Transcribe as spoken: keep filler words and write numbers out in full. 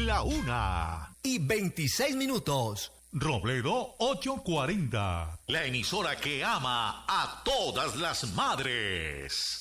La una y veintiséis minutos. Robledo ochocientos cuarenta. La emisora que ama a todas las madres.